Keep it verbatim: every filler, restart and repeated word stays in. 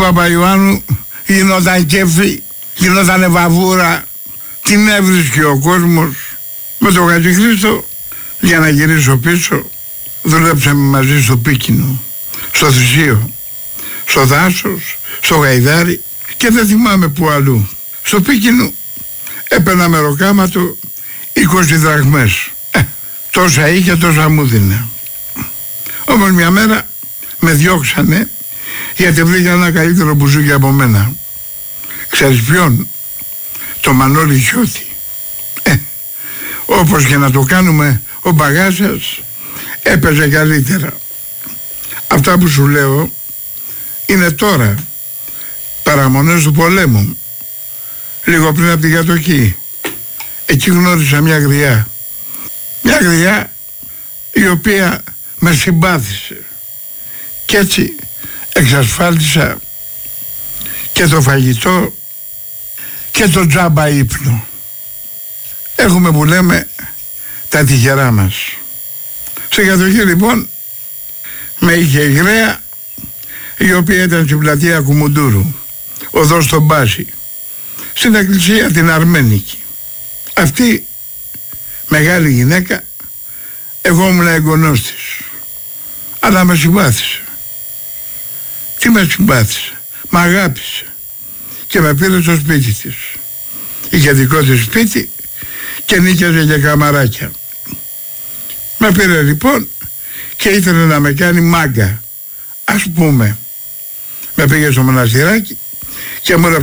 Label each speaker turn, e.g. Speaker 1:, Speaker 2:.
Speaker 1: Παπαϊωάννου γινόταν κέφι, γινόταν βαβούρα, την έβρισκε ο κόσμος. Με τον Χατζηχρήστο, για να γυρίσω πίσω, δουλέψαμε μαζί στο Πίκινο, στο Θησίο, στο Δάσος, στο Γαϊδάρι και δεν θυμάμαι που αλλού. Στο Πίκινο έπαιρνα μεροκάματο είκοσι δραχμές. Ε, τόσα είχε, τόσα μου δίνε. Όμως μια μέρα με διώξανε γιατί βρήκα ένα καλύτερο μπουζούκι από μένα. Ξέρεις ποιον? Το Μανώλη Χιώτη. Ε, όπως και να το κάνουμε, ο Μπαγάσας έπαιζε καλύτερα. Αυτά που σου λέω είναι τώρα, παραμονές του πολέμου, λίγο πριν από την κατοχή. Εκεί γνώρισα μια γριά, μια γριά η οποία με συμπάθησε και έτσι εξασφάλισα και το φαγητό και το τζάμπα ύπνο. Έχουμε που λέμε τα τυχερά μας. Στην κατοχή λοιπόν με είχε η γραία, η οποία ήταν στην πλατεία Κουμουντούρου, οδός στον Μπάση, στην εκκλησία την Αρμένικη. Αυτή μεγάλη γυναίκα, εγώ ήμουν εγγονός της, αλλά με συμπάθησε. Τι με συμπάθησε? Μ' αγάπησε και με πήρε στο σπίτι της. Είχε δικό της σπίτι και νίκιαζε για καμαράκια. Με πήρε λοιπόν και ήθελε να με κάνει μάγκα, ας πούμε. Με πήγε στο μοναστηράκι και μου